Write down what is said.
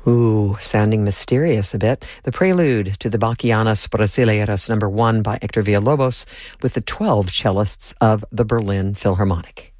Ooh, sounding mysterious a bit. The prelude to the Bachianas Brasileiras No. 1 by Hector Villalobos with the 12 cellists of the Berlin Philharmonic.